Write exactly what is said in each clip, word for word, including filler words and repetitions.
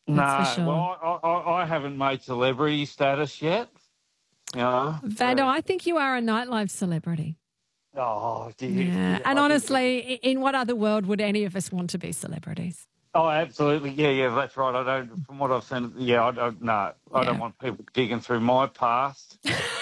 That's for No, sure. well, I, I, I haven't made celebrity status yet. You know. Vando, So, I think you are a nightlife celebrity. oh, dear. Yeah. Yeah, And I think. honestly, i- in what other world would any of us want to be celebrities? Oh, absolutely. Yeah, yeah, that's right. I don't. From what I've seen, yeah, I don't. No, I don't Yeah. want people digging through my past.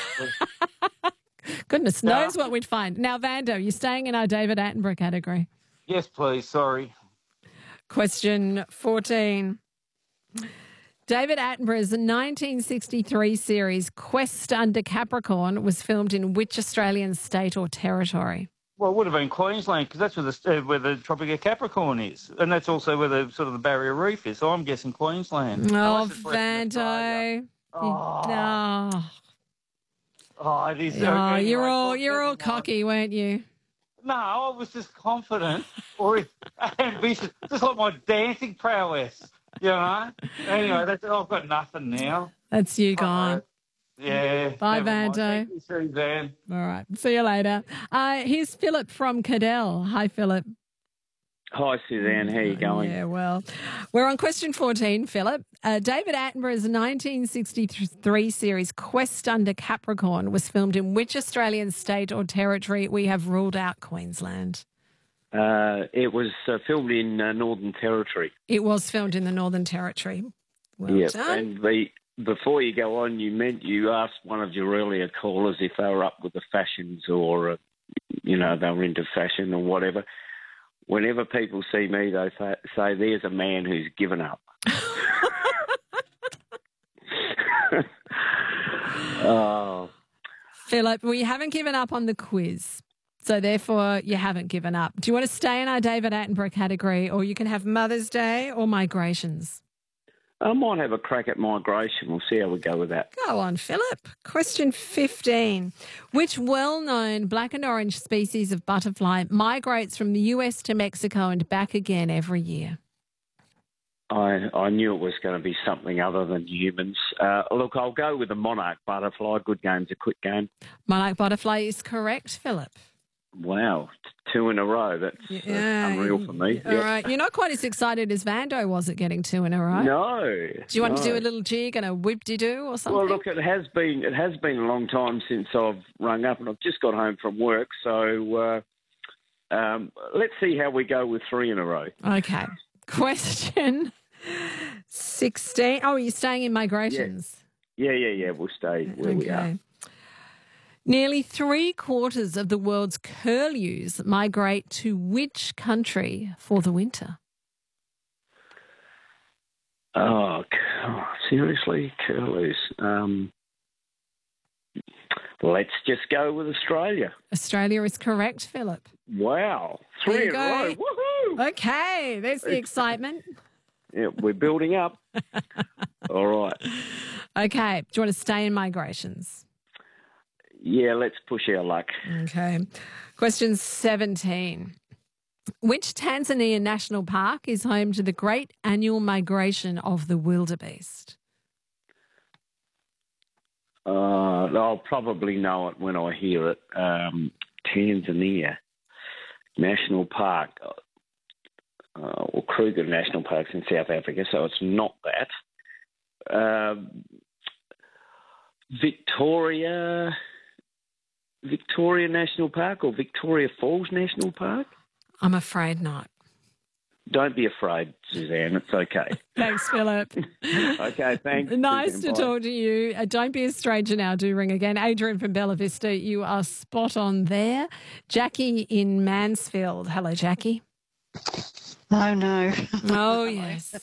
Goodness No, knows what we'd find. Now, Vando, you're staying in our David Attenborough category. yes, please. Sorry. Question fourteen. David Attenborough's nineteen sixty-three series Quest Under Capricorn was filmed in which Australian state or territory? Well, it would have been Queensland because that's where the uh, where the Tropic of Capricorn is, and that's also where the sort of the Barrier Reef is. So I'm guessing Queensland. Oh, Unless it's Western Australia. Vando. You- Oh, Oh, oh, it is. Uh, oh, you're anyway, all well, you're never all mind. cocky, weren't you? No, I was just confident or if- ambitious, just like my dancing prowess. You know. Anyway, that's I've got nothing now. That's you gone. Uh, yeah. Bye, never mind. Vando. Thank you, Suzanne. All right. See you later. Uh, here's Philip from Cadell. Hi, Philip. Hi, Suzanne. How you going? Yeah, well, we're on question fourteen, Philip. Uh, David Attenborough's nineteen sixty-three series Quest Under Capricorn was filmed in which Australian state or territory? We have ruled out Queensland. Uh, it was uh, filmed in uh, Northern Territory. It was filmed in the Northern Territory. Well Yep. done. And the, before you go on, you meant you asked one of your earlier callers if they were up with the fashions or, uh, you know, they were into fashion or whatever. Whenever people see me, they say, say there's a man who's given up. Oh. Philip, we haven't given up on the quiz. So therefore, you haven't given up. Do you want to stay in our David Attenborough category, or you can have Mother's Day or migrations? I might have a crack at migration. We'll see how we go with that. Go on, Philip. Question fifteen. Which well-known black and orange species of butterfly migrates from the U S to Mexico and back again every year? I, I knew it was going to be something other than humans. Uh, look, I'll go with the monarch butterfly. Good game's a quick game. Monarch butterfly is correct, Philip. Wow, two in a row. That's uh, unreal for me. All Yep. right. You're not quite as excited as Vando was at getting two in a row. No. Do you want no. to do a little jig and a whip-de-doo or something? Well, look, it has been it has been a long time since I've rung up, and I've just got home from work. So uh, um, let's see how we go with three in a row. Okay. Question sixteen. Oh, you're staying in migrations. Yeah, yeah, yeah. We'll stay where we are. Nearly three quarters of the world's curlews migrate to which country for the winter? Oh, God, seriously, curlews. Um, let's just go with Australia. Australia is correct, Philip. Wow, There three you in a go. row. Woohoo! Okay, there's the excitement. Yeah, we're building up. All right. Okay, do you want to stay in migrations? Yeah, let's push our luck. Okay. Question seventeen. Which Tanzania National Park is home to the great annual migration of the wildebeest? Uh, I'll probably know it when I hear it. Um, Tanzania National Park, uh, or Kruger National Park's in South Africa, so it's not that. Uh, Victoria, Victoria National Park or Victoria Falls National Park? I'm afraid not. Don't be afraid, Suzanne. It's okay. Thanks, Philip. Okay, thanks. Nice Suzanne. to Bye. talk to you. Uh, don't be a stranger now. Do ring again. Adrian from Bella Vista, you are spot on there. Jackie in Mansfield. Hello, Jackie. Oh, no. Oh, yes.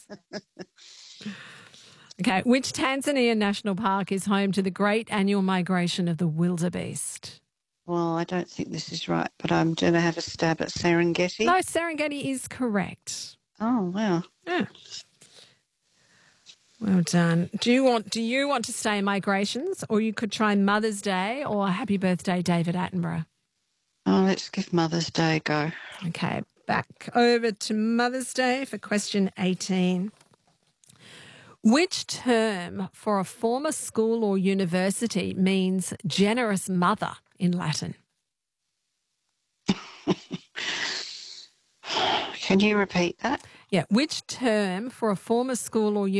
Okay. Which Tanzania National Park is home to the great annual migration of the wildebeest? Well, I don't think this is right, but I'm going to have a stab at Serengeti. No, Serengeti is correct. Oh, wow. Yeah. Well done. Do you want do you want to stay in migrations, or you could try Mother's Day or Happy Birthday, David Attenborough? Oh, let's give Mother's Day a go. Okay, back over to Mother's Day for question eighteen. Which term for a former school or university means generous mother in Latin? Can you repeat that? Yeah, which term for a former school or